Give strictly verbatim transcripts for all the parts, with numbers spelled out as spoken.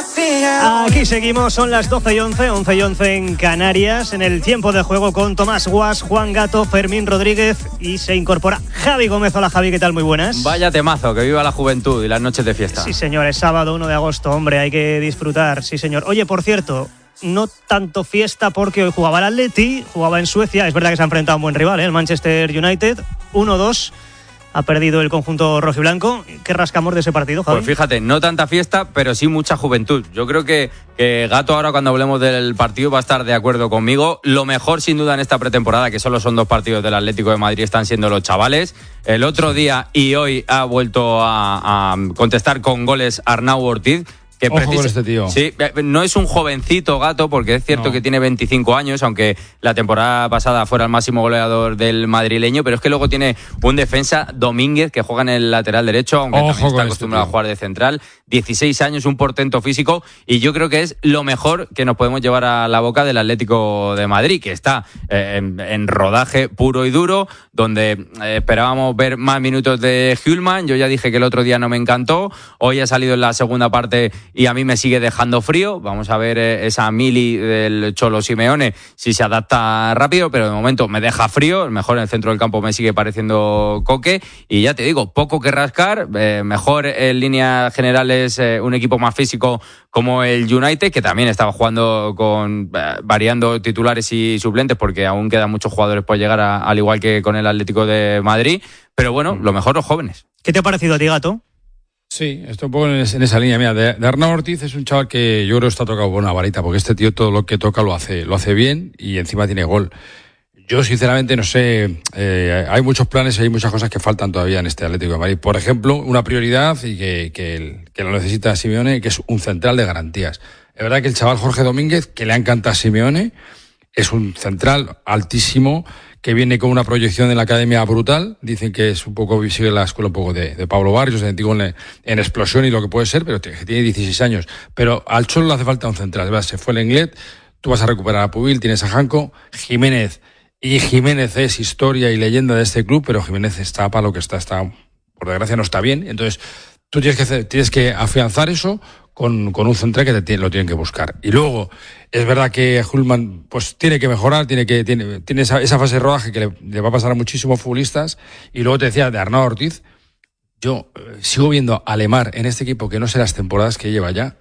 Aquí seguimos, son las doce y once, once y once en Canarias, en el tiempo de juego con Tomás Guas, Juan Gato, Fermín Rodríguez y se incorpora Javi Gómez. Hola Javi, ¿qué tal? Muy buenas. Vaya temazo, que viva la juventud y las noches de fiesta. Sí señor, es sábado uno de agosto, hombre, hay que disfrutar, sí señor. Oye, por cierto, no tanto fiesta porque hoy jugaba el Atleti, jugaba en Suecia, es verdad que se ha enfrentado a un buen rival, ¿eh? El Manchester United, uno dos. Ha perdido el conjunto rojiblanco. ¿Qué rascamos de ese partido, Javi? Pues fíjate, no tanta fiesta, pero sí mucha juventud. Yo creo que, que Gato ahora cuando hablemos del partido va a estar de acuerdo conmigo. Lo mejor sin duda en esta pretemporada, que solo son dos partidos del Atlético de Madrid, están siendo los chavales. El otro día y hoy ha vuelto a, a contestar con goles Arnau Ortiz. Que Ojo con este tío. Sí, no es un jovencito Gato, porque es cierto no. que tiene veinticinco años, aunque la temporada pasada fuera el máximo goleador del madrileño, pero es que luego tiene un defensa, Domínguez, que juega en el lateral derecho, aunque Ojo también está este acostumbrado tío. a jugar de central. dieciséis años, un portento físico, y yo creo que es lo mejor que nos podemos llevar a la boca del Atlético de Madrid, que está eh, en, en rodaje puro y duro, donde eh, esperábamos ver más minutos de Hjulmand. Yo ya dije que el otro día no me encantó, hoy ha salido en la segunda parte y a mí me sigue dejando frío. Vamos a ver eh, esa mili del Cholo Simeone si se adapta rápido, pero de momento me deja frío. Mejor en el centro del campo me sigue pareciendo Coque, y ya te digo, poco que rascar. Eh, mejor en líneas generales eh, un equipo más físico como el United, que también estaba jugando con eh, variando titulares y suplentes, porque aún quedan muchos jugadores por llegar, a, al igual que con el Atlético de Madrid. Pero bueno, lo mejor los jóvenes. ¿Qué te ha parecido a ti, Gato? Sí, estoy un poco en esa línea. Mira, de, de Arnau Ortiz es un chaval que yo creo que está tocado por una varita, porque este tío todo lo que toca lo hace, lo hace bien y encima tiene gol. Yo sinceramente no sé, eh, hay muchos planes y hay muchas cosas que faltan todavía en este Atlético de Madrid. Por ejemplo, una prioridad y que, que, el, que lo necesita Simeone, que es un central de garantías. Es verdad que el chaval Jorge Domínguez, que le encanta a Simeone, es un central altísimo, que viene con una proyección en la academia brutal. Dicen que es un poco, sigue la escuela un poco de, de Pablo Barrios, en, en, en explosión y lo que puede ser, pero tiene dieciséis años. Pero al Cholo le hace falta un central. ¿Verdad? Se fue el Lenglet, tú vas a recuperar a Pubil, tienes a Janko, Jiménez. Y Jiménez es historia y leyenda de este club, pero Jiménez está para lo que está, está, por desgracia no está bien. Entonces, tú tienes que hacer, tienes que afianzar eso con, con un central que te, lo tienen que buscar. Y luego, es verdad que Hjulmand pues tiene que mejorar, tiene que tiene, tiene esa, esa fase de rodaje que le, le va a pasar a muchísimos futbolistas. Y luego te decía de Arnau Ortiz, yo eh, sigo viendo a Lemar en este equipo que no sé las temporadas que lleva ya,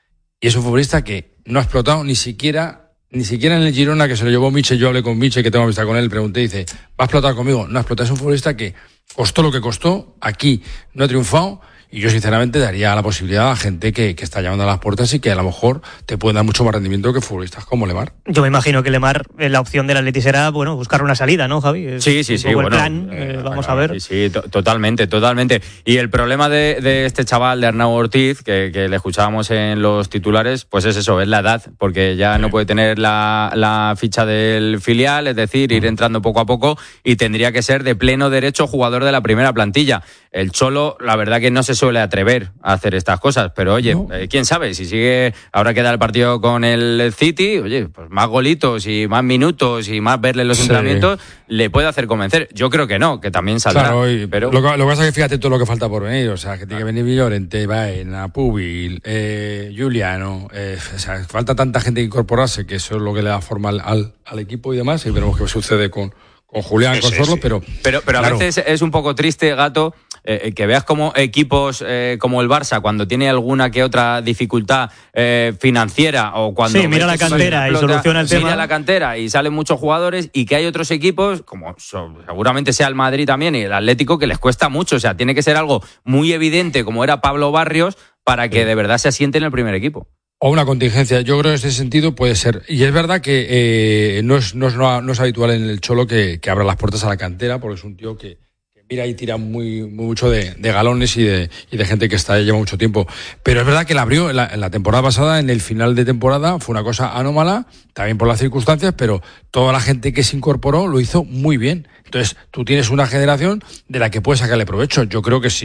y es un futbolista que no ha explotado ni siquiera ni siquiera en el Girona, que se lo llevó Miche. Yo hablé con Miche, que tengo amistad con él, le pregunté, dice, ¿va a explotar conmigo? No ha explotado, es un futbolista que costó lo que costó, aquí no ha triunfado. Y yo sinceramente daría la posibilidad a gente que, que está llamando a las puertas y que a lo mejor te pueden dar mucho más rendimiento que futbolistas como Lemar. Yo me imagino que Lemar, la opción del Atleti será, bueno, buscar una salida, ¿no, Javi? Es sí, sí, sí. Un poco bueno, el plan, eh, eh, vamos claro, a ver. Sí, sí, to- totalmente, totalmente. Y el problema de, de este chaval, de Arnau Ortiz, que, que le escuchábamos en los titulares, pues es eso, es la edad, porque ya sí. no puede tener la, la ficha del filial, es decir, ir entrando poco a poco, y tendría que ser de pleno derecho jugador de la primera plantilla. El Cholo, la verdad que no se suele atrever a hacer estas cosas, pero oye, no. eh, quién sabe, si sigue, ahora queda el partido con el City, oye, pues más golitos y más minutos y más verle los sí. entrenamientos, le puede hacer convencer. Yo creo que no, que también saldrá. Claro, y pero lo, que, lo que pasa es que fíjate todo lo que falta por venir, o sea, que tiene que venir Llorente, Baena, Pubil, eh, Juliano, eh, o sea, falta tanta gente que incorporarse, que eso es lo que le da forma al, al, al equipo y demás, y veremos qué sucede con con Julián, sí, con Sorlo, sí. pero... Pero, pero claro. a veces es un poco triste, Gato, eh, que veas como equipos eh, como el Barça, cuando tiene alguna que otra dificultad eh, financiera, o cuando... Sí, mira la cantera explota, y soluciona el mira tema. Mira la cantera y salen muchos jugadores, y que hay otros equipos, como seguramente sea el Madrid también y el Atlético, que les cuesta mucho. O sea, tiene que ser algo muy evidente, como era Pablo Barrios, para que de verdad se asiente en el primer equipo. O una contingencia, yo creo que en ese sentido puede ser. Y es verdad que eh, no, es, no, es, no es habitual en el Cholo que, que abra las puertas a la cantera, porque es un tío que, que mira y tira muy, muy mucho de, de galones y de, y de gente que está lleva mucho tiempo. Pero es verdad que la abrió en la, en la temporada pasada, en el final de temporada, fue una cosa anómala, también por las circunstancias, pero toda la gente que se incorporó lo hizo muy bien. Entonces, tú tienes una generación de la que puedes sacarle provecho. Yo creo que sí.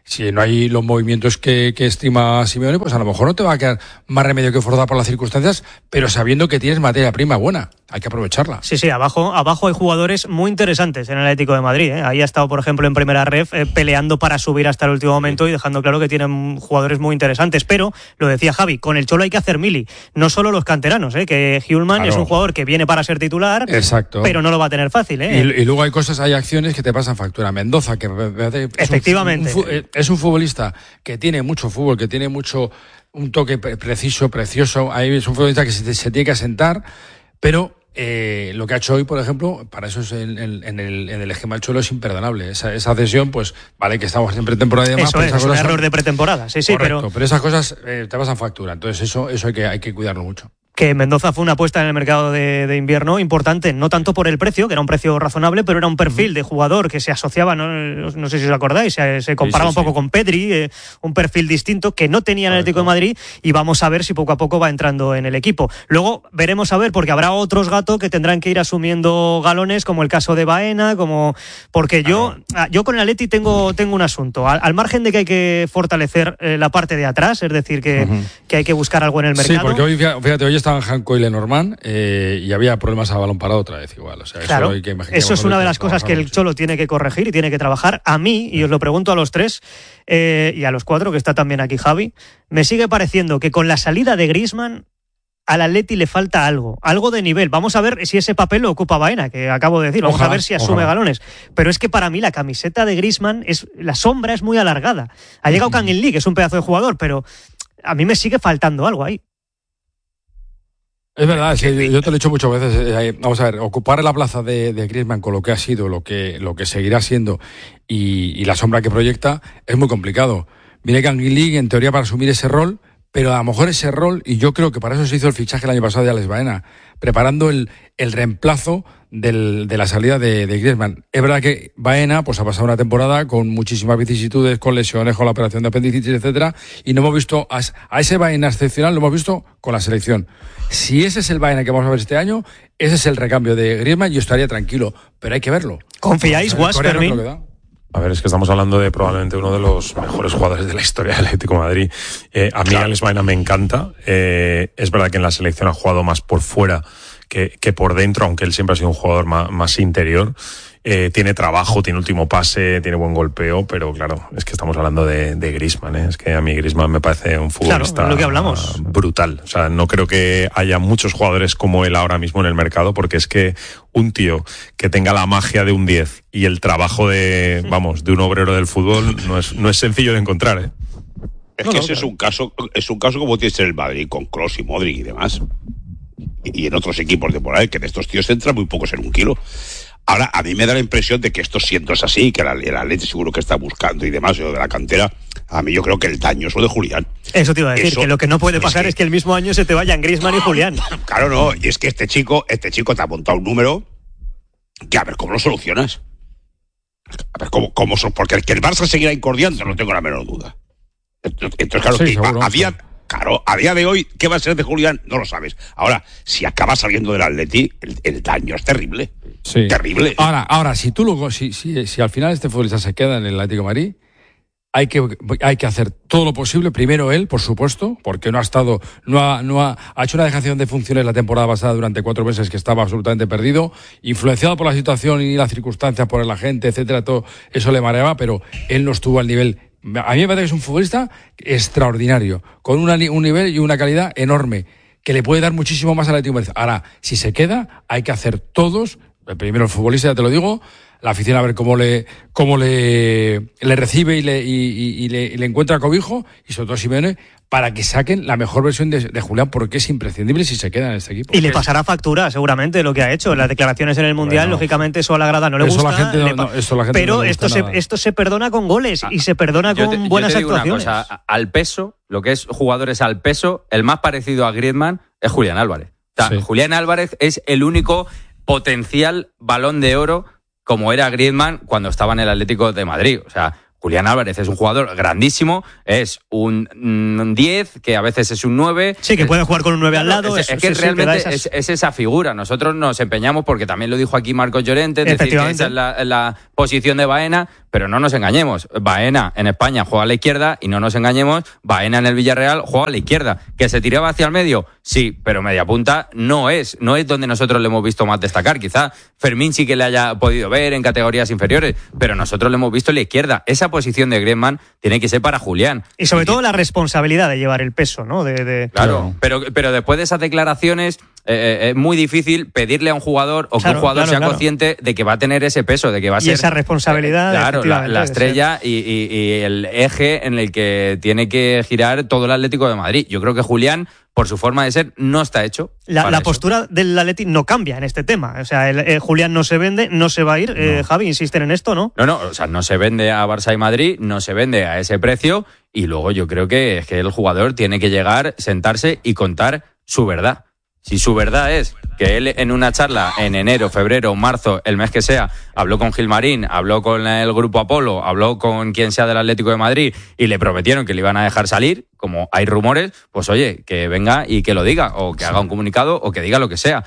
si no hay los movimientos que, que estima Simeone, pues a lo mejor no te va a quedar más remedio que forzar por las circunstancias, pero sabiendo que tienes materia prima buena, hay que aprovecharla. Sí, sí, abajo, abajo hay jugadores muy interesantes en el Atlético de Madrid, ¿eh? Ahí ha estado, por ejemplo, en primera ref eh, peleando para subir hasta el último momento y dejando claro que tienen jugadores muy interesantes, pero, lo decía Javi, con el Cholo hay que hacer mili, no solo los canteranos, ¿eh? Que Hjulmand claro. es un jugador que viene para ser titular, exacto, pero no lo va a tener fácil, ¿eh? Y, y luego hay cosas, hay acciones que te pasan factura. Mendoza, que es efectivamente un, un, es un futbolista que tiene mucho fútbol, que tiene mucho un toque preciso, precioso. Ahí es un futbolista que se, se tiene que asentar, pero eh, lo que ha hecho hoy, por ejemplo, para eso es en, en, en, el, en el esquema del Cholo es imperdonable. Esa, esa cesión, pues vale que estamos en pretemporada y demás. Eso es, es un error son... de pretemporada, sí, sí. Correcto, pero... pero esas cosas eh, te pasan factura. Entonces eso, eso hay que, hay que cuidarlo mucho. Que Mendoza fue una apuesta en el mercado de, de invierno importante, no tanto por el precio, que era un precio razonable, pero era un perfil de jugador que se asociaba, no, no sé si os acordáis, se, se comparaba sí, sí, un poco sí. con Pedri, eh, un perfil distinto que no tenía el Atlético de Madrid, y vamos a ver si poco a poco va entrando en el equipo. Luego veremos a ver, porque habrá otros gatos que tendrán que ir asumiendo galones, como el caso de Baena, como porque yo, ah, yo con el Atleti tengo, tengo un asunto, al, al margen de que hay que fortalecer eh, la parte de atrás, es decir, que, uh-huh. que hay que buscar algo en el mercado. Sí, porque hoy, fíjate, hoy estaban Janko y Lenormand eh, y había problemas a balón parado otra vez igual. O sea, claro, eso, hay que eso es una de las cosas que el Cholo tiene que corregir y tiene que trabajar. A mí, y os lo pregunto a los tres eh, y a los cuatro, que está también aquí Javi, me sigue pareciendo que con la salida de Griezmann al Atleti le falta algo, algo de nivel. Vamos a ver si ese papel lo ocupa Baena, que acabo de decir. Vamos ojalá, a ver si asume ojalá. galones. Pero es que para mí la camiseta de Griezmann, es, la sombra es muy alargada. Ha llegado Kangin Lee, que es un pedazo de jugador, pero a mí me sigue faltando algo ahí. Es verdad, es que yo te lo he dicho muchas veces. Eh, vamos a ver, ocupar la plaza de, de Griezmann con lo que ha sido, lo que, lo que seguirá siendo y, y la sombra que proyecta es muy complicado. Viene Kangin Lee en teoría para asumir ese rol, pero a lo mejor ese rol, y yo creo que para eso se hizo el fichaje el año pasado de Alex Baena, preparando el, el reemplazo del, de la salida de, de Griezmann. Es verdad que Baena pues, ha pasado una temporada con muchísimas vicisitudes, con lesiones, con la operación de apendicitis, etcétera, y no hemos visto a, a ese Baena excepcional, lo hemos visto con la selección. Si ese es el Baena que vamos a ver este año, ese es el recambio de Griezmann, yo estaría tranquilo, pero hay que verlo. ¿Confiáis, Guas, Fermín? A ver, es que estamos hablando de probablemente uno de los mejores jugadores de la historia del Atlético de Madrid. Eh, a mí claro. Alex Baena me encanta. Eh, es verdad que en la selección ha jugado más por fuera que, que por dentro, aunque él siempre ha sido un jugador más, más interior. Eh, tiene trabajo, tiene último pase, tiene buen golpeo, pero claro, es que estamos hablando de, de Griezmann, ¿eh? Es que a mí Griezmann me parece un futbolista claro, lo que hablamos. brutal. O sea, no creo que haya muchos jugadores como él ahora mismo en el mercado, porque es que un tío que tenga la magia de un diez y el trabajo de, vamos, de un obrero del fútbol no es, no es sencillo de encontrar, ¿eh? Es no, que no, ese claro. es un caso, es un caso como tiene que ser el Madrid con Kroos y Modric y demás. Y, y en otros equipos de por ahí, que de estos tíos entran muy pocos en un kilo. Ahora, a mí me da la impresión de que esto siendo es así, que el, el Atleti seguro que está buscando y demás, o de la cantera, a mí yo creo que el daño es lo de Julián. Eso te iba a decir, Eso, que lo que no puede pasar es que, es que el mismo año se te vayan Griezmann no, y Julián. Claro, no, y es que este chico, este chico te ha montado un número que a ver cómo lo solucionas. A ver cómo, cómo porque el que el Barça seguirá incordiando, no tengo la menor duda. Entonces, claro, sí, seguro, a, a día... Claro, a día de hoy, ¿qué va a ser de Julián? No lo sabes. Ahora, si acaba saliendo del Atleti, el, el daño es terrible. Sí. Terrible. Ahora, ahora si tú luego, si, si, si al final este futbolista se queda en el Atlético de Madrid, hay que, hay que hacer todo lo posible. Primero él, por supuesto, porque no ha estado, no ha, no ha, ha hecho una dejación de funciones la temporada pasada durante cuatro meses que estaba absolutamente perdido, influenciado por la situación y las circunstancias, por la gente, etcétera, todo eso le mareaba, pero él no estuvo al nivel. A mí me parece que es un futbolista extraordinario, con una, un nivel y una calidad enorme, que le puede dar muchísimo más al Atlético de Madrid. Ahora, si se queda, hay que hacer todos, primero el futbolista, ya te lo digo, la afición a ver cómo le cómo le, le recibe y le, y, y, y, le, y le encuentra cobijo, y sobre todo Simeone, para que saquen la mejor versión de, de Julián, porque es imprescindible si se queda en este equipo. Y le pasará factura, seguramente, lo que ha hecho. Las declaraciones en el Mundial, bueno, lógicamente, eso a la grada no le eso gusta. La gente no, no, eso la gente pero no le esto, se, esto se perdona con goles y se perdona yo con te, buenas yo te digo actuaciones. Una cosa, al peso, lo que es jugadores al peso, el más parecido a Griezmann es Julián Álvarez. O sea, sí. Julián Álvarez es el único potencial Balón de Oro como era Griezmann cuando estaba en el Atlético de Madrid. O sea, Julián Álvarez es un jugador grandísimo, es un, un diez, que a veces es un nueve. Sí, que puede jugar con un nueve al lado. Es, es, es que sí, realmente sí, es, es esa figura. Nosotros nos empeñamos, porque también lo dijo aquí Marcos Llorente, es decir que esa es la, la posición de Baena, pero no nos engañemos. Baena en España juega a la izquierda y no nos engañemos, Baena en el Villarreal juega a la izquierda. ¿Que se tiraba hacia el medio? Sí, pero media punta no es. No es donde nosotros le hemos visto más destacar. Quizá Fermín sí que le haya podido ver en categorías inferiores, pero nosotros le hemos visto en la izquierda. Esa posición de Griezmann tiene que ser para Julián. Y sobre y, todo la responsabilidad de llevar el peso, ¿no? De, de... Claro, pero, pero después de esas declaraciones eh, es muy difícil pedirle a un jugador o que claro, un jugador claro, sea claro. consciente de que va a tener ese peso, de que va a y ser... Y esa responsabilidad... Eh, claro, la, la estrella y, y, y el eje en el que tiene que girar todo el Atlético de Madrid. Yo creo que Julián, por su forma de ser, no está hecho. La, la eso. postura del Atleti no cambia en este tema. O sea, el, el Julián no se vende, no se va a ir. No. Eh, Javi, insisten en esto, ¿no? No, no, o sea, no se vende a Barça y Madrid, no se vende a ese precio, y luego yo creo que, es que el jugador tiene que llegar, sentarse y contar su verdad. Si su verdad es que él en una charla en enero, febrero, marzo, el mes que sea, habló con Gilmarín, habló con el Grupo Apolo, habló con quien sea del Atlético de Madrid y le prometieron que le iban a dejar salir, como hay rumores, pues oye, que venga y que lo diga, o que haga un comunicado, o que diga lo que sea.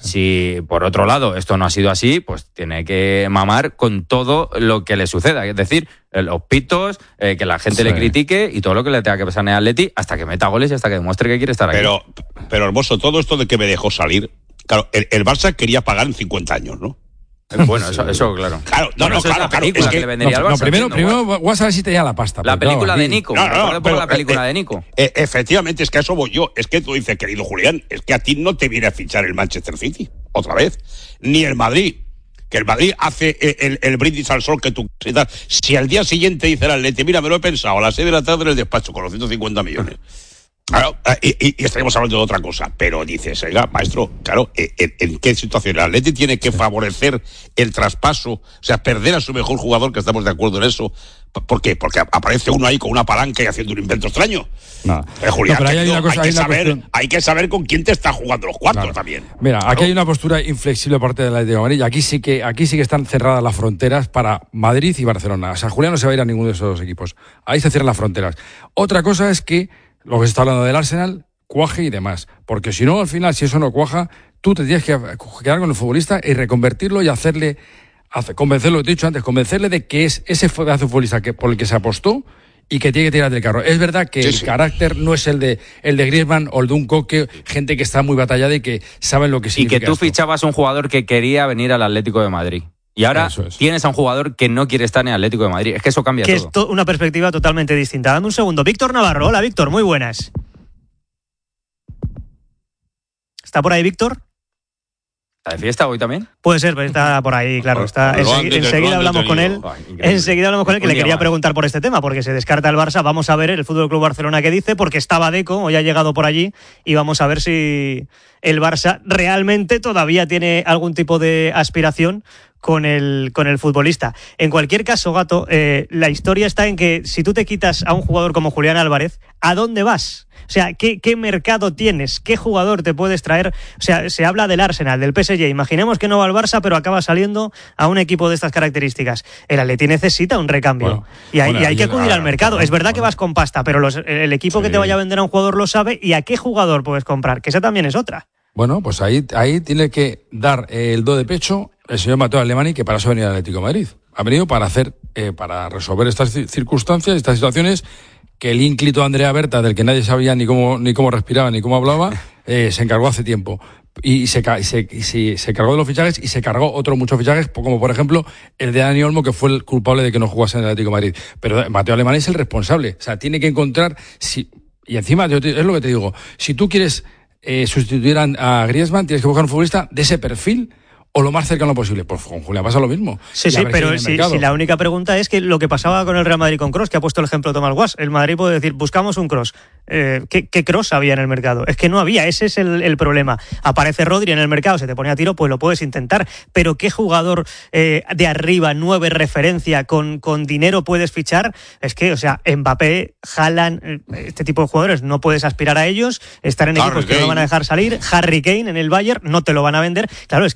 Si por otro lado esto no ha sido así, pues tiene que mamar con todo lo que le suceda, es decir, los pitos, eh, que la gente sí. le critique y todo lo que le tenga que pasar en el Atleti hasta que meta goles y hasta que demuestre que quiere estar aquí. Pero, pero hermoso, todo esto de que me dejó salir, claro, el, el Barça quería pagar en cincuenta años, ¿no? Bueno, eso, eso claro. Claro, no, bueno, no, claro, es la película claro, es que, que le vendería no, al Barça. No, primero, entiendo, primero vas a ver si tenía la pasta. La película claro, de Nico. No, no, no, por pero, la película eh, de Nico. Eh, efectivamente, es que a eso voy yo. Es que tú dices, querido Julián, es que a ti no te viene a fichar el Manchester City, otra vez. Ni el Madrid. Que el Madrid hace el, el, el brindis al sol que tú... Si al día siguiente dice el Atleti, mira, me lo he pensado, a las seis de la tarde en el despacho, con los ciento cincuenta millones... Claro, y, y, y estaríamos hablando de otra cosa, pero dices, oiga, maestro, claro, ¿en, en qué situación? El Atleti tiene que favorecer el traspaso, o sea, perder a su mejor jugador, que estamos de acuerdo en eso. ¿Por qué? Porque aparece uno ahí con una palanca y haciendo un invento extraño. No, eh, Julián, no, pero hay, querido, una cosa, hay, hay, que una saber, cuestión... hay que saber con quién te está jugando los cuartos claro. también. Mira, claro. Aquí hay una postura inflexible por parte de la Atlético de Madrid. Aquí sí que aquí sí que están cerradas las fronteras para Madrid y Barcelona. O sea, Julián no se va a ir a ninguno de esos dos equipos. Ahí se cierran las fronteras. Otra cosa es que lo que se está hablando del Arsenal cuaje y demás, porque si no, al final, si eso no cuaja, tú te tienes que quedar con el futbolista y reconvertirlo y hacerle, hacer, convencerlo, lo que te he dicho antes, convencerle de que es ese futbolista que, por el que se apostó y que tiene que tirar del carro. Es verdad que sí, el sí. carácter no es el de el de Griezmann o el de un Coque, gente que está muy batallada y que saben lo que significa. Y que tú esto. fichabas un jugador que quería venir al Atlético de Madrid. Y ahora es. tienes a un jugador que no quiere estar en el Atlético de Madrid. Es que eso cambia que todo. Que es to- una perspectiva totalmente distinta. Dame un segundo. Víctor Navarro. Hola, Víctor. Muy buenas. ¿Está por ahí, Víctor? ¿Está de fiesta hoy también? Puede ser, pero está por ahí, claro. Está, ensegui- enseguida hablamos con él. Enseguida hablamos con él, que le quería preguntar por este tema, porque se descarta el Barça. Vamos a ver el Fútbol Club Barcelona qué dice, porque estaba Deco, hoy ha llegado por allí, y vamos a ver si el Barça realmente todavía tiene algún tipo de aspiración con el, con el futbolista. En cualquier caso, Gato, eh, la historia está en que si tú te quitas a un jugador como Julián Álvarez, ¿a dónde vas? O sea, ¿qué, qué mercado tienes? ¿Qué jugador te puedes traer? O sea, se habla del Arsenal, del P S G. Imaginemos que no va al Barça, pero acaba saliendo a un equipo de estas características. El Atleti necesita un recambio. Bueno, y hay, bueno, y hay que acudir al mercado. Es verdad bueno. que vas con pasta, pero los, el equipo sí. que te vaya a vender a un jugador lo sabe. ¿Y a qué jugador puedes comprar? Que esa también es otra. Bueno, pues ahí, ahí tiene que dar el do de pecho el señor Mateo Alemany, que para eso ha venido al Atlético de Madrid. Ha venido para hacer, eh, para resolver estas circunstancias, estas situaciones, que el ínclito Andrea Berta, del que nadie sabía ni cómo, ni cómo respiraba, ni cómo hablaba, eh, se encargó hace tiempo. Y se, se, se, se cargó de los fichajes y se cargó otros muchos fichajes, como por ejemplo el de Dani Olmo, que fue el culpable de que no jugase en el Atlético de Madrid. Pero Mateo Alemany es el responsable. O sea, tiene que encontrar, si, y encima, yo te, es lo que te digo, si tú quieres eh, sustituir a, a Griezmann, tienes que buscar un futbolista de ese perfil, o lo más cercano posible. Pues con Julián pasa lo mismo. Sí, sí, pero si, si la única pregunta es que lo que pasaba con el Real Madrid con Kroos, que ha puesto el ejemplo Tomás Guas, el Madrid puede decir, buscamos un Kroos. Eh, ¿qué, ¿Qué Kroos había en el mercado? Es que no había, ese es el, el problema. Aparece Rodri en el mercado, se te pone a tiro, pues lo puedes intentar. Pero ¿qué jugador eh, de arriba, nueve referencia, con, con dinero puedes fichar? Es que, o sea, Mbappé, Haaland, este tipo de jugadores, no puedes aspirar a ellos, estar en equipos Harry que Kane. No van a dejar salir. Harry Kane en el Bayern, no te lo van a vender. Claro, es que... Eh,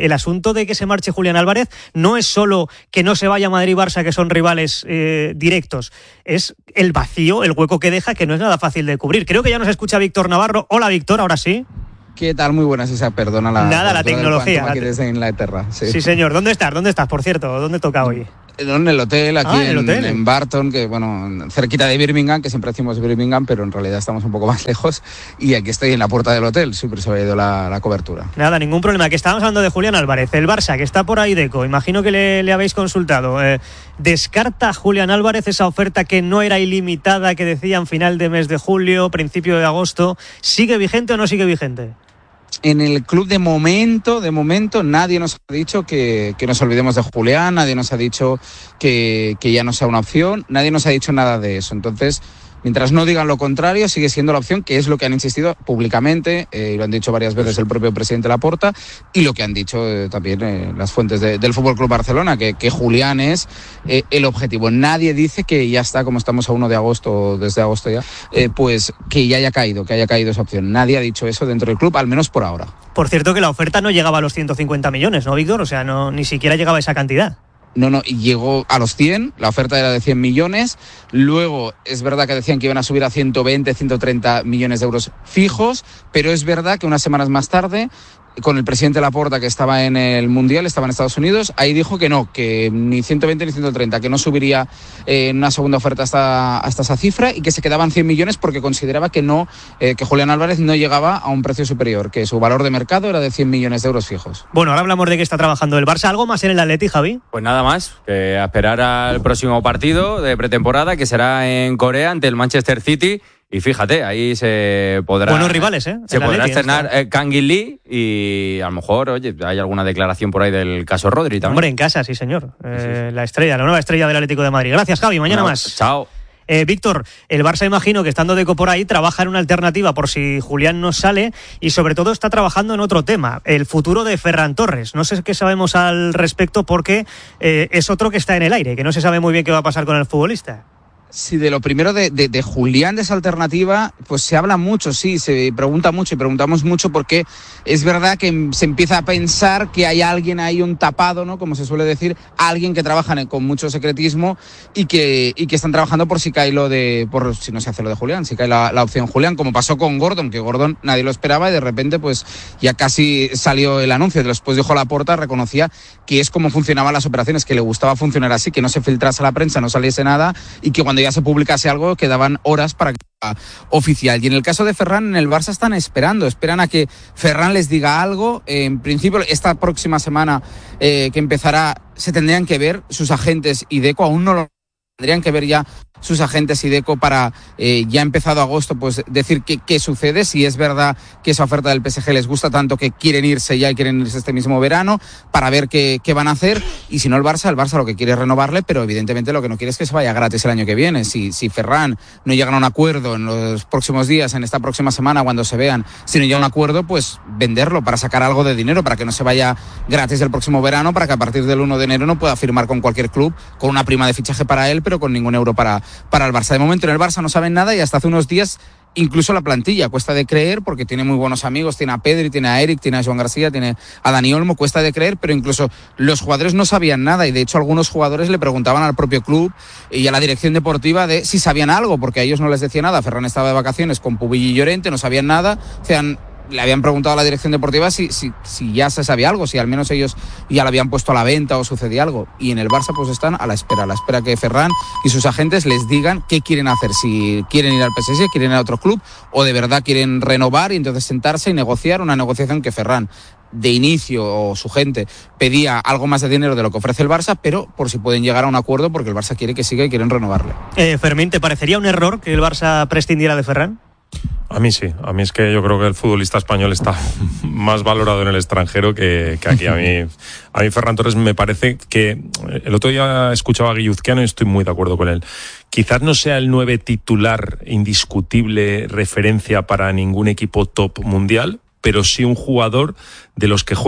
el asunto de que se marche Julián Álvarez no es solo que no se vaya Madrid-Barça, que son rivales eh, directos, es el vacío, el hueco que deja, que no es nada fácil de cubrir. Creo que ya nos escucha Víctor Navarro. Hola, Víctor, ahora sí. ¿Qué tal? Muy buenas, esa perdona la Nada, la tecnología. Aquí desde Inglaterra. Sí. sí, señor. ¿Dónde estás? ¿Dónde estás, por cierto? ¿Dónde toca hoy? En el hotel, aquí ah, ¿el en, hotel? en Barton, que bueno, cerquita de Birmingham, que siempre decimos Birmingham, pero en realidad estamos un poco más lejos. Y aquí estoy en la puerta del hotel, siempre se me ha ido la, la cobertura. Nada, ningún problema. Que estábamos hablando de Julián Álvarez, el Barça, que está por ahí Deco. Imagino que le, le habéis consultado. Eh, ¿Descarta Julián Álvarez esa oferta que no era ilimitada, que decían final de mes de julio, principio de agosto? ¿Sigue vigente o no sigue vigente? En el club de momento, de momento, nadie nos ha dicho que, que nos olvidemos de Julián, nadie nos ha dicho que, que ya no sea una opción, nadie nos ha dicho nada de eso. Entonces, mientras no digan lo contrario, sigue siendo la opción, que es lo que han insistido públicamente, eh, y lo han dicho varias veces el propio presidente Laporta, y lo que han dicho eh, también eh, las fuentes de, del F C Barcelona, que, que Julián es eh, el objetivo. Nadie dice que ya está, como estamos a uno de agosto, desde agosto ya, eh, pues que ya haya caído, que haya caído esa opción. Nadie ha dicho eso dentro del club, al menos por ahora. Por cierto, que la oferta no llegaba a los ciento cincuenta millones, ¿no, Víctor? O sea, no, ni siquiera llegaba a esa cantidad. No, no, llegó a los cien, la oferta era de cien millones, luego es verdad que decían que iban a subir a ciento veinte, ciento treinta millones de euros fijos, pero es verdad que unas semanas más tarde, con el presidente Laporta, que estaba en el Mundial, estaba en Estados Unidos, ahí dijo que no, que ni ciento veinte ni ciento treinta, que no subiría eh, en una segunda oferta hasta, hasta esa cifra y que se quedaban cien millones porque consideraba que no, eh, que Julián Álvarez no llegaba a un precio superior, que su valor de mercado era de cien millones de euros fijos. Bueno, ahora hablamos de que está trabajando el Barça. ¿Algo más en el Atleti, Javi? Pues nada más, que a esperar al próximo partido de pretemporada, que será en Corea ante el Manchester City. Y fíjate, ahí se podrá... Buenos rivales, ¿eh? Se podrá estrenar eh, Kang In Lee y a lo mejor, oye, hay alguna declaración por ahí del caso Rodri también. Hombre, en casa, sí, señor. Eh, sí. La estrella, la nueva estrella del Atlético de Madrid. Gracias, Javi. Mañana Bueno, más. Chao. Eh, Víctor, el Barça, imagino que estando Deco por ahí, trabaja en una alternativa por si Julián no sale y sobre todo está trabajando en otro tema, el futuro de Ferran Torres. No sé qué sabemos al respecto porque eh, es otro que está en el aire, que no se sabe muy bien qué va a pasar con el futbolista. Sí, de lo primero de, de, de Julián, de esa alternativa, pues se habla mucho, sí, se pregunta mucho y preguntamos mucho porque es verdad que se empieza a pensar que hay alguien ahí, un tapado, ¿no? Como se suele decir, alguien que trabaja con mucho secretismo y que, y que están trabajando por si cae lo de, por si no se hace lo de Julián, si cae la, la opción Julián, como pasó con Gordon, que Gordon nadie lo esperaba y de repente pues ya casi salió el anuncio. Después dijo Laporta, reconocía que es como funcionaban las operaciones, que le gustaba funcionar así, que no se filtrase a la prensa, no saliese nada y que cuando ya se publicase algo quedaban horas para que sea oficial. Y en el caso de Ferran, en el Barça están esperando, esperan a que Ferran les diga algo. Eh, en principio, esta próxima semana eh, que empezará, se tendrían que ver sus agentes y Deco, aún no lo tendrían que ver ya sus agentes y Deco para eh, ya empezado agosto pues decir qué, qué sucede, si es verdad que esa oferta del P S G les gusta tanto que quieren irse ya y quieren irse este mismo verano para ver qué, qué van a hacer, y si no el Barça, el Barça lo que quiere es renovarle, pero evidentemente lo que no quiere es que se vaya gratis el año que viene. Si, si Ferran no llegan a un acuerdo en los próximos días, en esta próxima semana cuando se vean, si no llega a un acuerdo, pues venderlo para sacar algo de dinero, para que no se vaya gratis el próximo verano, para que a partir del uno de enero no pueda firmar con cualquier club con una prima de fichaje para él, pero con ningún euro para para el Barça. De momento en el Barça no saben nada y hasta hace unos días incluso la plantilla cuesta de creer, porque tiene muy buenos amigos, tiene a Pedri, tiene a Eric, tiene a Joan García, tiene a Dani Olmo, cuesta de creer, pero incluso los jugadores no sabían nada y de hecho algunos jugadores le preguntaban al propio club y a la dirección deportiva de si sabían algo, porque a ellos no les decía nada. Ferran estaba de vacaciones con Pubillo y Llorente, no sabían nada, o sea, le habían preguntado a la dirección deportiva si, si, si ya se sabía algo, si al menos ellos ya lo habían puesto a la venta o sucedía algo. Y en el Barça pues están a la espera, a la espera que Ferran y sus agentes les digan qué quieren hacer, si quieren ir al P S G, quieren ir a otro club o de verdad quieren renovar y entonces sentarse y negociar una negociación que Ferran de inicio o su gente pedía algo más de dinero de lo que ofrece el Barça, pero por si pueden llegar a un acuerdo porque el Barça quiere que siga y quieren renovarle. Eh, Fermín, ¿te parecería un error que el Barça prescindiera de Ferran? A mí sí, a mí es que yo creo que el futbolista español está más valorado en el extranjero que, que aquí. A mí, a mí Ferran Torres me parece que, el otro día escuchaba a Guilluzquiano y estoy muy de acuerdo con él. Quizás no sea el nueve titular indiscutible referencia para ningún equipo top mundial, pero sí un jugador de los que juega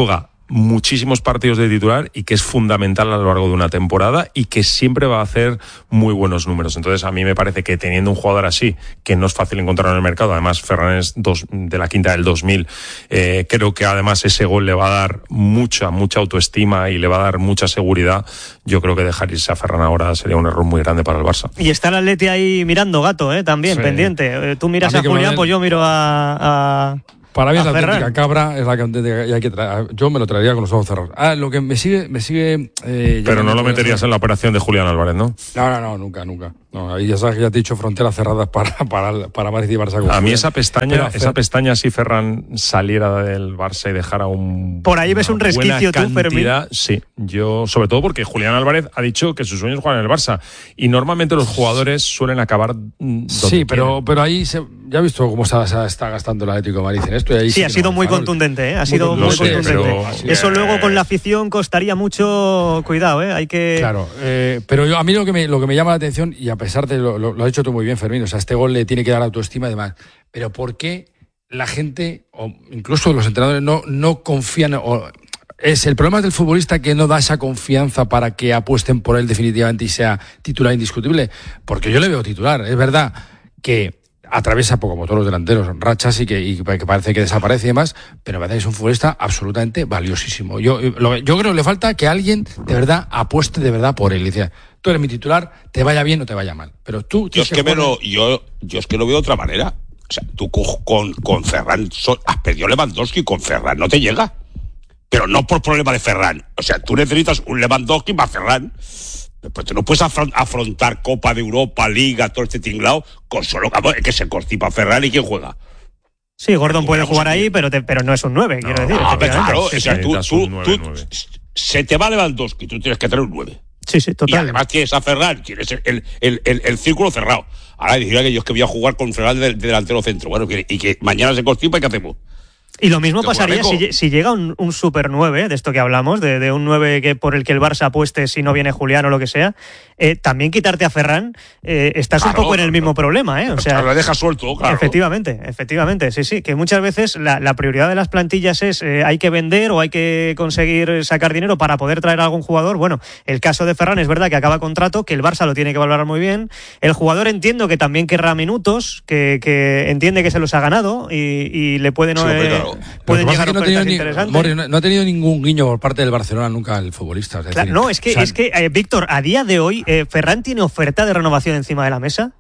muchísimos partidos de titular y que es fundamental a lo largo de una temporada y que siempre va a hacer muy buenos números. Entonces a mí me parece que teniendo un jugador así, que no es fácil encontrar en el mercado, además Ferran es dos, de la quinta del dos mil, eh, creo que además ese gol le va a dar mucha, mucha autoestima y le va a dar mucha seguridad. Yo creo que dejar irse a Ferran ahora sería un error muy grande para el Barça. Y está el Atleti ahí mirando, Gato, ¿eh? También, sí. pendiente. Tú miras a, a Julián, pues yo miro a... a... Para mí es la Ferran. auténtica cabra, es la que auténtica, y hay que traer, yo me lo traería con los ojos cerrados. Ah, lo que me sigue, me sigue. Eh, Pero no lo meterías en la operación de Julián Álvarez, ¿no? No, no, no, nunca, nunca. No, ahí ya sabes que ya te he dicho fronteras cerradas para para para Madrid y Barça. A mí esa pestaña, Fer... esa pestaña si Ferran saliera del Barça y dejara un. Por ahí ves un resquicio tú, Fermín. Sí, yo sobre todo porque Julián Álvarez ha dicho que su sueño es jugar en el Barça y normalmente los jugadores suelen acabar. Sí, pero quieren. pero ahí se, ya he visto cómo está, se está gastando el Atlético de Madrid en esto. Y ahí sí, sí, ha sido no, muy farol. contundente, ¿eh? Ha muy sido muy sé, contundente. Eso luego con la afición costaría mucho. Cuidado, ¿eh? Hay que. Claro, eh, pero yo, a mí lo que me lo que me llama la atención, y a pesar de lo, lo, lo has dicho tú muy bien, Fermín, o sea, este gol le tiene que dar autoestima y demás, pero ¿por qué la gente, o incluso los entrenadores, no, no confían, o es el problema del futbolista que no da esa confianza para que apuesten por él definitivamente y sea titular indiscutible? Porque yo le veo titular, es verdad que atraviesa poco como todos los delanteros, rachas y que, y que parece que desaparece y demás, pero me parece que es un futbolista absolutamente valiosísimo. Yo, lo, yo creo que le falta que alguien de verdad apueste de verdad por él. Dice, tú eres mi titular, te vaya bien o te vaya mal. Pero tú... Yo es que, que lo, yo, yo es que lo veo de otra manera. O sea, tú con, con Ferran has perdido Lewandowski, con Ferran no te llega. Pero no por problema de Ferran. O sea, tú necesitas un Lewandowski para Ferran. Pues tú no puedes afrontar Copa de Europa, Liga, todo este tinglao con solo que se constipa Ferran y quién juega. Sí, Gordon puede jugar ahí, pero te, pero no es un nueve, no, quiero decir. Ah, claro, sí, o sea, tú, tú, nueve, tú nueve. Se te va Lewandowski, tú tienes que tener un nueve. Sí, sí, total. Y además tienes a Ferran, tienes el, el, el, el, el círculo cerrado. Ahora diría que yo es que voy a jugar con Ferran de, de delantero centro. Bueno, y que mañana se constipa, ¿y qué hacemos? Y lo mismo pasaría si, si llega un, un super nueve, de esto que hablamos, de, de un nueve que por el que el Barça apueste si no viene Julián o lo que sea. Eh, también quitarte a Ferran, eh, estás claro, un poco en el mismo problema, ¿eh? O sea, lo dejas suelto, claro. Efectivamente, efectivamente, sí, sí. Que muchas veces la, la prioridad de las plantillas es eh, hay que vender o hay que conseguir sacar dinero para poder traer a algún jugador. Bueno, el caso de Ferran es verdad que acaba contrato, que el Barça lo tiene que valorar muy bien. El jugador entiendo que también querrá minutos, que, que entiende que se los ha ganado y, y le pueden, sí, eh, claro. pueden llegar no ofertas ni, interesantes. Mori, no, no ha tenido ningún guiño por parte del Barcelona nunca el futbolista. Es decir, claro, no, es que, o sea, es que eh, Víctor, a día de hoy, eh, ¿Ferran tiene oferta de renovación encima de la mesa?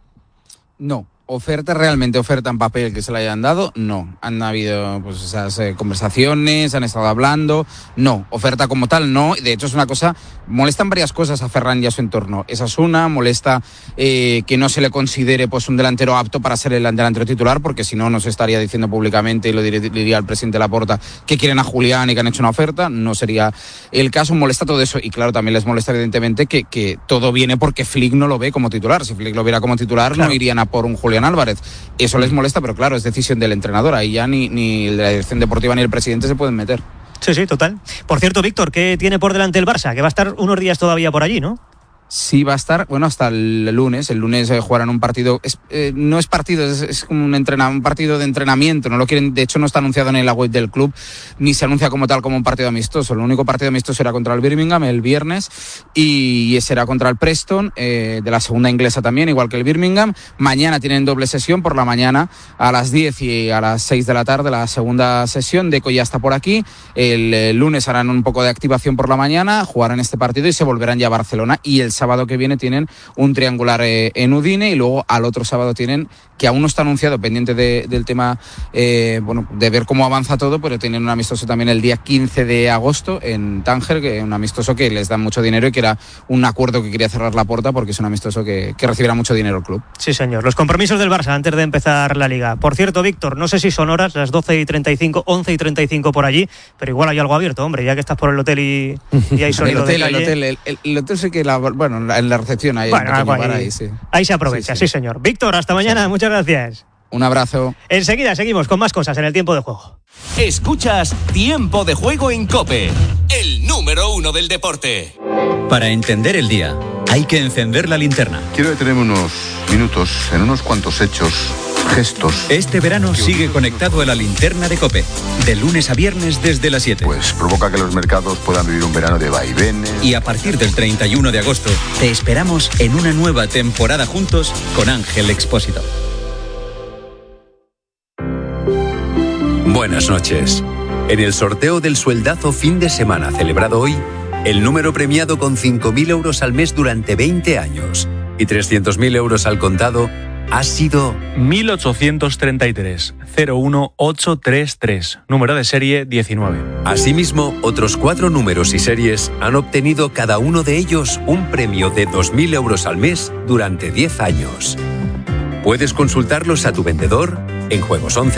No. Oferta, realmente oferta en papel que se le hayan dado, no. Han habido pues esas eh, conversaciones, han estado hablando, no. Oferta como tal, no. De hecho es una cosa, molestan varias cosas a Ferran y a su entorno. Esa es una, molesta eh, que no se le considere pues un delantero apto para ser el delantero titular, porque si no, no se estaría diciendo públicamente, y lo diría el presidente Laporta, que quieren a Julián y que han hecho una oferta, no sería el caso. Molesta todo eso, y claro, también les molesta evidentemente que, que todo viene porque Flick no lo ve como titular. Si Flick lo viera como titular, claro, no irían a por un Julián Álvarez. Eso les molesta, pero claro, es decisión del entrenador. Ahí ya ni, ni la dirección deportiva ni el presidente se pueden meter. Sí, sí, total. Por cierto, Víctor, ¿qué tiene por delante el Barça? Que va a estar unos días todavía por allí, ¿no? Sí, va a estar, bueno, hasta el lunes. El lunes eh, jugarán un partido, es, eh, no es partido, es, es como un, entrena, un partido de entrenamiento. No lo quieren, de hecho no está anunciado en la web del club, ni se anuncia como tal como un partido amistoso. El único partido amistoso será contra el Birmingham el viernes y, y será contra el Preston, eh, de la segunda inglesa también, igual que el Birmingham. Mañana tienen doble sesión, por la mañana a las diez y a las seis de la tarde la segunda sesión. Deco ya está por aquí. El, el lunes harán un poco de activación por la mañana, jugarán este partido y se volverán ya a Barcelona. Y el sábado que viene tienen un triangular eh, en Udine, y luego al otro sábado tienen, que aún no está anunciado, pendiente de, del tema, eh, bueno, de ver cómo avanza todo, pero tienen un amistoso también el día quince de agosto en Tánger, que es un amistoso que les da mucho dinero y que era un acuerdo que quería cerrar Laporta, porque es un amistoso que, que recibirá mucho dinero el club. Sí, señor. Los compromisos del Barça antes de empezar la Liga. Por cierto, Víctor, no sé si son horas, las doce y treinta y cinco, once y treinta y cinco por allí, pero igual hay algo abierto, hombre, ya que estás por el hotel y, y hay sonido el hotel, de calle. El hotel, el, el, el hotel sé que, la, bueno, en la recepción hay bueno, un ahí, ahí, sí. ahí se aprovecha, sí, sí. sí señor. Víctor, hasta mañana, sí. Muchas gracias. Un abrazo. Enseguida seguimos con más cosas en el tiempo de juego. Escuchas Tiempo de Juego en COPE, el número uno del deporte. Para entender el día, hay que encender la linterna. Quiero detenerme unos minutos en unos cuantos hechos gestos. Este verano sigue conectado a la linterna de COPE, de lunes a viernes desde las siete. Pues provoca que los mercados puedan vivir un verano de vaivenes. Y a partir del treinta y uno de agosto, te esperamos en una nueva temporada juntos con Ángel Expósito. Buenas noches. En el sorteo del sueldazo fin de semana celebrado hoy, el número premiado con cinco mil euros al mes durante veinte años y trescientos mil euros al contado ha sido mil ochocientos treinta y tres, cero uno ocho tres tres, número de serie diecinueve. Asimismo, otros cuatro números y series han obtenido cada uno de ellos un premio de dos mil euros al mes durante diez años. Puedes consultarlos a tu vendedor en Juegos once.